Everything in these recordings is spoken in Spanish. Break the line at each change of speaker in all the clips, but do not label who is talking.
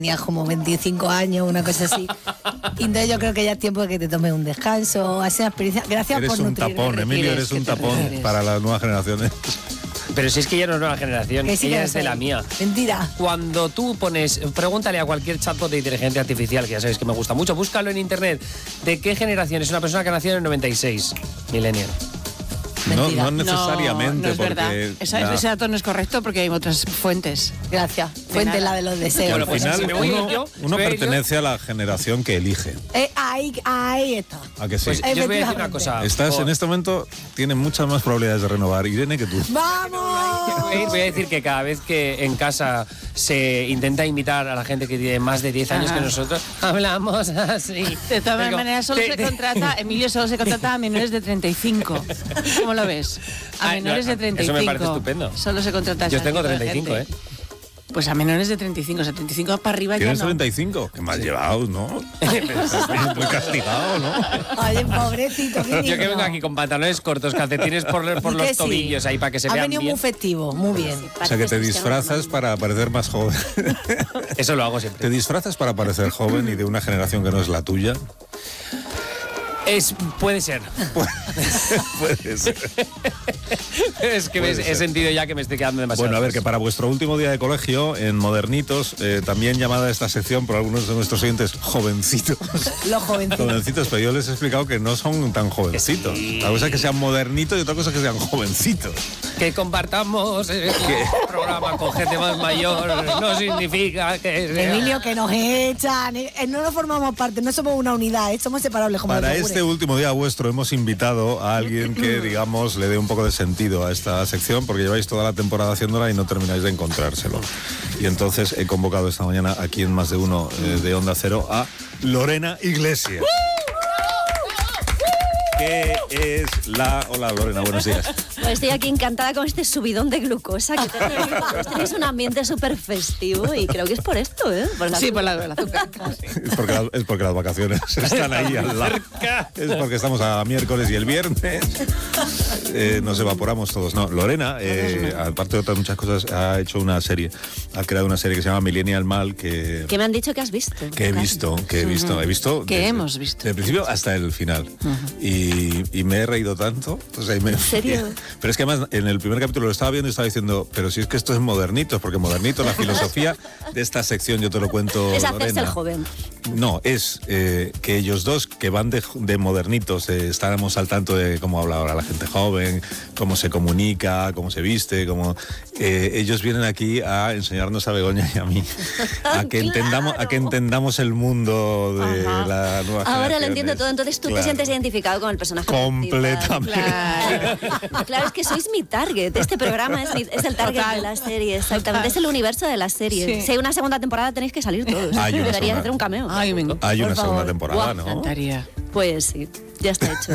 Tenías como 25 años, una cosa así. Y entonces yo creo que ya es tiempo de que te tomes un descanso, hacer una experiencia. Gracias
eres
por nutrirme.
Eres un tapón, Emilio, eres un tapón para las nuevas generaciones.
Pero si es que ella no es nueva generación,
Que sí que
ella
lo
es de
soy.
la mía.
Mentira.
Cuando tú pones, pregúntale a cualquier chatbot de inteligencia artificial, que ya sabéis que me gusta mucho, búscalo en internet, ¿de qué generación es una persona que nació en el 96? Millennial.
Mentira.
No necesariamente,
no es verdad.
porque
Ese dato no es correcto porque hay otras fuentes.
Gracias. Fuente la de los deseos.
Bueno,
al
pues
final
si me voy
uno
yo,
pertenece a la generación que elige.
Ahí está.
¿A que sí?
Pues yo os voy a decir una
Efectivamente.
cosa.
Estás en este momento, tienes muchas más probabilidades de renovar, Irene, que tú.
¡Vamos!
Voy a decir que cada vez que en casa se intenta imitar a la gente que tiene más de 10 años que nosotros, hablamos así.
De todas
Digo,
maneras, Emilio solo se contrata a menores de 35. ¿Cómo lo ves? A menores de 35.
Eso me parece estupendo.
Solo se contrata a
Yo
ese
tengo
tipo de
35,
gente. Pues a menores de 35, o sea, 35 para arriba ya
¿Tienes
no.
35? Qué mal llevados, ¿no? Estás muy castigado, ¿no?
Oye, pobrecito. qué
Yo que
digno.
vengo aquí con pantalones cortos, calcetines por
Y
los
que sí.
tobillos ahí para que se
Ha
vean
venido
bien.
muy festivo, muy bien.
O sea, que te disfrazas para parecer más joven.
Eso lo hago siempre.
Te disfrazas para parecer joven y de una generación que no es la tuya.
Puede ser.
Puede ser.
Es que
Puede
he
ser.
sentido ya que me estoy quedando demasiado.
Bueno, a ver, que para vuestro último día de colegio, en Modernitos, también llamada esta sección por algunos de nuestros oyentes jovencitos.
Los jovencitos.
Jovencitos, pero yo les he explicado que no son tan jovencitos.
Sí.
Una cosa es que sean modernitos y otra cosa es que sean jovencitos.
Que compartamos el programa con gente más mayor no significa que sea...
Emilio, que nos echan. No nos formamos parte, no somos una unidad, somos separables como
Para
los yogures.
este último día vuestro hemos invitado a alguien que, digamos, le dé un poco de sentido a esta sección, porque lleváis toda la temporada haciéndola y no termináis de encontrárselo. Y entonces he convocado esta mañana aquí en Más de Uno de Onda Cero a Lorena Iglesias. ¿Qué es la...? Hola, Lorena, buenos días.
Pues estoy aquí encantada con este subidón de glucosa que tenéis un ambiente súper festivo y creo que es por esto, ¿eh?
Sí, por la azúcar.
Es porque las vacaciones están ahí al lado. Es porque estamos a miércoles y el viernes nos evaporamos todos. No, Lorena, aparte de otras muchas cosas, ha hecho una serie. Ha creado una serie que se llama Millennial Mal, que
me han dicho que has visto.
he visto.
Que hemos visto.
Desde el principio hasta el final. Y me he reído tanto. O sea,
¿En serio?
Pero es que además en el primer capítulo lo estaba viendo y estaba diciendo, pero si es que esto es Modernitos, porque Modernitos, la filosofía de esta sección, yo te lo cuento,
Es hacerse
Lorena.
el joven.
No, es que ellos dos, que van de modernitos, estábamos al tanto de cómo habla ahora la gente joven, cómo se comunica, cómo se viste, ellos vienen aquí a enseñarnos a Begoña y a mí a que entendamos el mundo de la nueva generación.
Ahora lo entiendo todo, entonces tú te sientes identificado con el personaje.
Completamente.
Claro, es que sois mi target. Este programa es el target de la serie, exactamente. Es el universo de la serie.
Sí.
Si hay una segunda temporada tenéis que salir todos.
Hay una
Deberías
segunda.
hacer un cameo.
Ay, me encanta.
Hay una
Por
segunda
favor.
temporada,
Guau,
¿no?
Encantaría.
Pues sí, ya está hecho.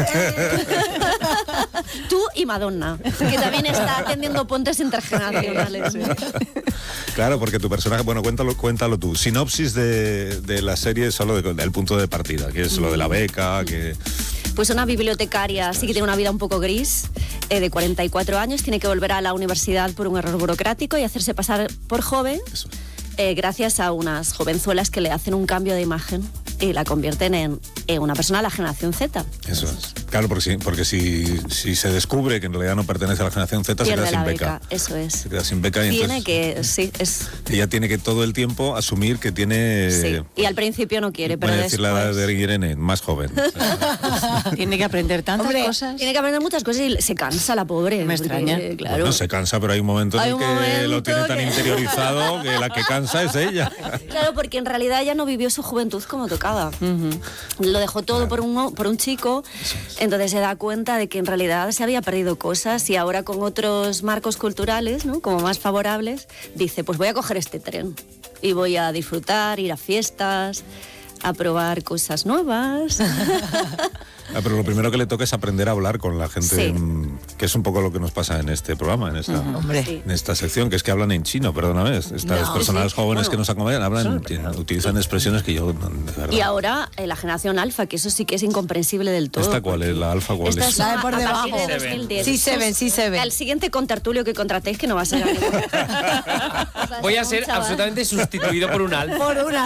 Tú y Madonna, que también está atendiendo puentes intergeneracionales.
Claro, porque tu personaje, bueno, cuéntalo tú. Sinopsis de la serie solo del punto de partida, que es lo de la beca, que...
Pues una bibliotecaria sí que tiene una vida un poco gris, de 44 años, tiene que volver a la universidad por un error burocrático y hacerse pasar por joven,
Eso.
gracias a unas jovenzuelas que le hacen un cambio de imagen y la convierten en una persona de la generación Z.
Eso es. Claro, porque si se descubre que en realidad no pertenece a la generación Z, se
Pierde
queda sin
la
beca.
Eso es.
Se queda sin beca y
Tiene
entonces
que, sí, es...
ella tiene que todo el tiempo asumir que tiene...
Sí, y al principio no quiere, pero
voy a decir la edad
después...
de Irene, más joven.
Tiene que aprender tantas
Hombre,
cosas.
Tiene que aprender muchas cosas y se cansa la pobre.
Me
porque,
extraña.
Claro.
Bueno, se cansa, pero hay un momento en
Hay
el
un
que
momento
lo tiene tan
que-
interiorizado que la que cansa es ella.
Claro, porque en realidad ella no vivió su juventud como tocaba. Lo dejó todo por un chico, entonces se da cuenta de que en realidad se había perdido cosas y ahora con otros marcos culturales, ¿no?, como más favorables, dice, pues voy a coger este tren y voy a disfrutar, ir a fiestas, a probar cosas nuevas.
Pero lo primero que le toca es aprender a hablar con la gente,
Sí.
que es un poco lo que nos pasa en este programa, en esta,
Hombre.
Sí.
en esta sección, que es que hablan en chino, perdóname. Estas
No,
personas
sí,
jóvenes
bueno.
que nos acompañan utilizan expresiones que yo, de verdad.
Y ahora la generación alfa, que eso sí que es incomprensible del todo.
¿Esta cuál es? ¿La alfa cuál
Esta
es?
La de por
a partir
debajo.
de 2010.
Sí se ven, sí se ven.
El siguiente contertulio que contratéis que no va a ser
Voy a ser absolutamente sustituido por un alfa.
Por una